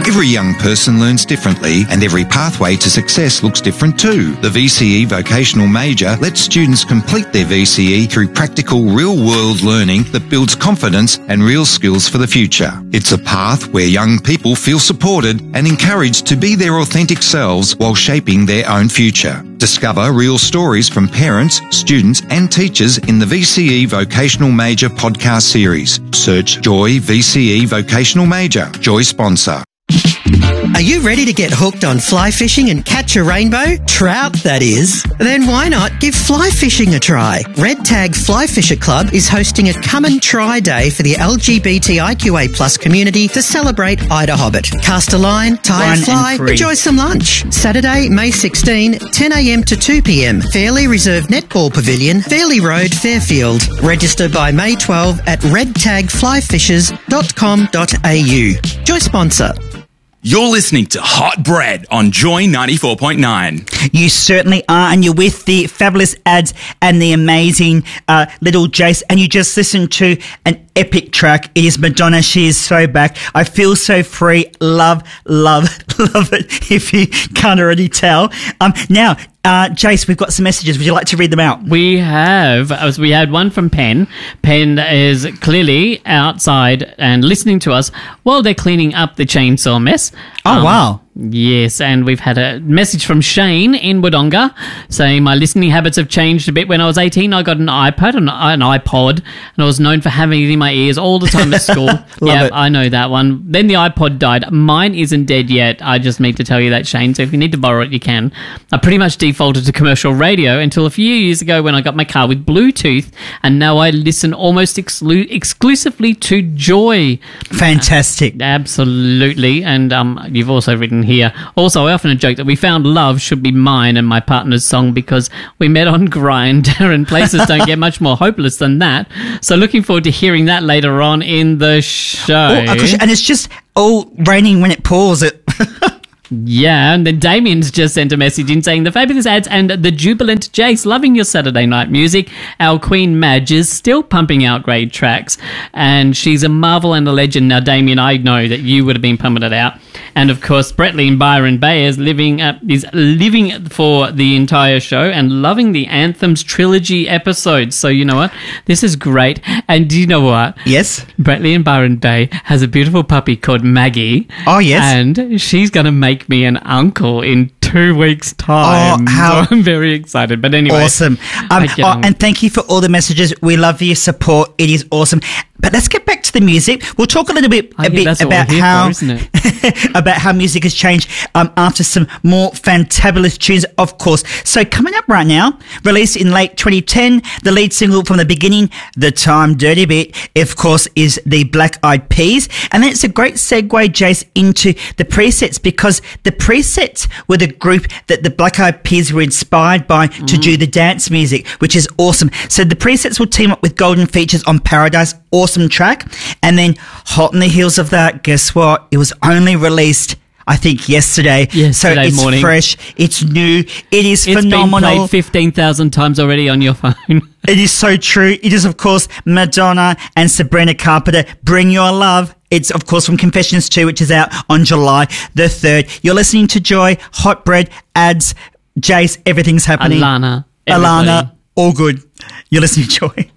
Every young person learns differently, and every pathway to success looks different too. The VCE Vocational Major lets students complete their VCE through practical, real-world learning that builds confidence and real skills for the future. It's a path where young people feel supported and encouraged to be their authentic selves while shaping their own future. Discover real stories from parents, students and teachers in the VCE Vocational Major podcast series. Search Joy VCE Vocational Major. Joy sponsor. Are you ready to get hooked on fly fishing and catch a rainbow? Trout, that is. Then why not give fly fishing a try? Red Tag Fly Fisher Club is hosting a come and try day for the LGBTIQA+ community to celebrate Ida Hobbit. Cast a line, tie a fly, enjoy some lunch. Saturday, May 16, 10 a.m. to 2 p.m. Fairley Reserve Netball Pavilion, Fairley Road, Fairfield. Register by May 12 at redtagflyfishers.com.au. Joy sponsor. You're listening to Hot Bread on Joy 94.9. You certainly are, and you're with the fabulous ads and the amazing little Jace, and you just listened to an epic track. It is Madonna. She is so back. I feel so free. Love, love, love it, if you can't already tell. Now, Jace, we've got some messages. Would you like to read them out? We have. We had one from Pen. Pen is clearly outside and listening to us while they're cleaning up the chainsaw mess. Oh, wow. Yes, and we've had a message from Shane in Wodonga saying, my listening habits have changed a bit. When I was 18, I got an iPod, an iPod, and I was known for having it in my ears all the time at school. Yeah, I know that one. Then the iPod died. Mine isn't dead yet. I just need to tell you that, Shane. So if you need to borrow it, you can. I pretty much defaulted to commercial radio until a few years ago when I got my car with Bluetooth, and now I listen almost exclusively to Joy. Fantastic. Absolutely. And you've also written here. Also, I often joke that we found love should be mine and my partner's song because we met on Grindr, and places don't get much more hopeless than that. So looking forward to hearing that later on in the show. And it's just all raining when it pours. Yeah, and then Damien's just sent a message in saying, the fabulous ads and the jubilant Jace, loving your Saturday night music. Our Queen Madge is still pumping out great tracks, and she's a marvel and a legend. Now, Damien, I know that you would have been pumping it out. And, of course, Bretley and Byron Bay is living for the entire show and loving the Anthems trilogy episodes. So, you know what? This is great. And do you know what? Yes? Bretley and Byron Bay has a beautiful puppy called Maggie. Oh, yes. And she's going to make me an uncle in 2 weeks' time. So I'm very excited. But anyway. Awesome. And thank you for all the messages. We love your support. It is awesome. But let's get back to the music. We'll talk a little bit about how about how music has changed after some more fantabulous tunes, of course. So coming up right now, released in late 2010, the lead single from the beginning, The Time Dirty Bit, of course, is the Black Eyed Peas. And then it's a great segue, Jace, into the Presets, because the Presets were the group that the Black Eyed Peas were inspired by to do the dance music, which is awesome. So the Presets will team up with Golden Features on Paradise. Awesome track. And then hot on the heels of that, guess what? It was only released, I think, yesterday. So it's morning. Fresh. It's new. It is phenomenal. It's been played 15,000 times already on your phone. It is so true. It is, of course, Madonna and Sabrina Carpenter, Bring Your Love. It's, of course, from Confessions 2, which is out on July the 3rd. You're listening to Joy, Hot Bread, ads, Jace, everything's happening. Alana, all good. You're listening to Joy.